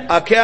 आख्या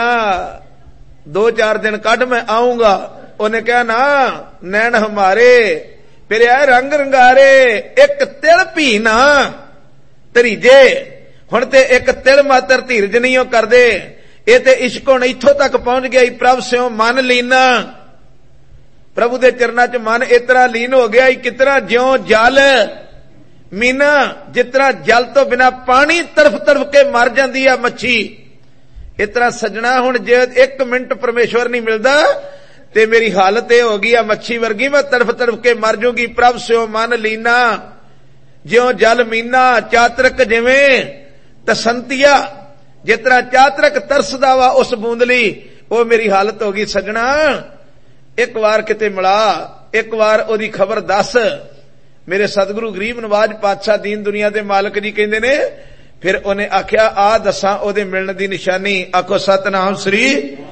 2-4 दिन कढ़ मैं आऊंगा। उन्हें कहा ना नैन हमारे फिर आए रंग रंगारे, एक तिल भी ना धरीजे। हुण ते एक तिल मात्र धीरज नहीं हो करदे। ये ते इश्क हुण इत्थों तक पहुंच गया, प्रभ स्यों मन लीना। प्रभु दे चरना च मन इतना लीन हो गया, कितना ज्यों जल मीना, जितना जल तो बिना पानी तरफ तरफ के मर जाती है मच्छी, इतना सजना हुण जे 1 मिनट परमेश्वर नहीं मिलता ते मेरी हालत यह हो गई मच्छी वर्गी, मैं तड़फ तड़फ के मर जूंगी। प्रभ स्यों मन लीना ज्यों जल मीना, चातरक जिवें तसंतिया, जितना चातरक तरसदा वा उस बूंदली, वो मेरी हालत हो गई। सजना एक बार किते मिला, एक बार ओदी खबर दस। मेरे सतगुरु गरीब नवाज पातशाह दीन दुनिया दे मालक जी कहंदे ने, फिर उन्हें आख्या आ दसा ओदे मिलण दी निशानी। आखो सतनाम श्री।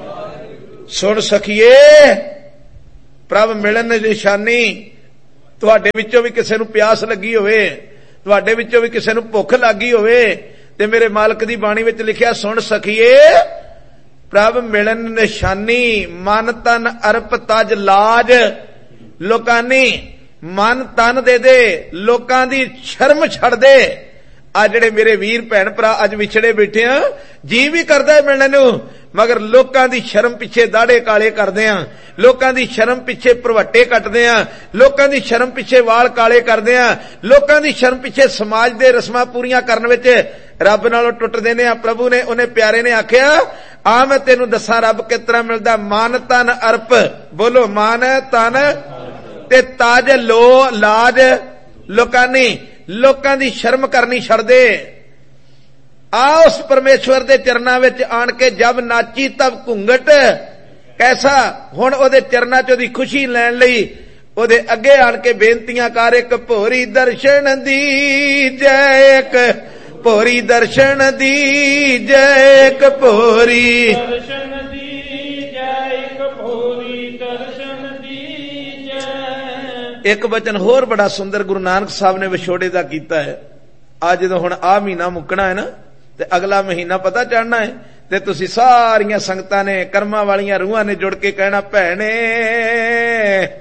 सुन सखिए प्रभ मिलन दी निशानी, तुहाडे विचों भी किसे नूं प्यास लगी होवे, तुहाडे विचों भी किसे नूं भुख लगी होवे, ते मेरे मालक दी बाणी विच लिखिया सुन सखिए प्रभ मिलन निशानी, मन तन अरप तज लाज लोकानी। मन तन दे दे, लोकां दी शर्म छड़ दे। आ जिहड़े मेरे वीर भैन भरा अज विछड़े बैठे आ, जी भी करदा है मिलण नूं, मगर लोकां दी शर्म पिछे दाड़े काले करदे आ, लोकां दी शर्म पिछे भरवट्टे कटदे आ, लोकां दी शर्म पिछे वाल काले करदे आ, लोकां दी शर्म पिछे समाज दे रस्मां पूरीआं करन विच रब नालों टुटदे ने। प्रभु ने उन्हें प्यारे ने आख्या आ मैं तेनू दसां रब किस तरह मिलदा। मन तन अर्प, बोलो मन तन ते ताज लो लाज लोकानी, लोकां दी शर्म करनी छड़ दे। आ उस परमेश्वर दे चरना विच आण के जब नाची तब घुंघट कैसा। हुण ओदे चरना च ओदी खुशी लैण लई ओदे अगे आण के बेनतियां कर, एक भोरी दर्शन दी जय, एक भोरी दर्शन दी जय, एक भोरी दर्शन दी जय, एक भोरी दर्शन दी जय। एक वचन होर बड़ा सुंदर गुरु नानक साहब ने विछोड़े दा कीता है। आज जो हुण आ महीना मुकना है ना, ते अगला महीना पता चढ़ना है, ते तुसी सारियां संगतां ने कर्मां वालियां रूहां ने जुड़ के कहना भैणे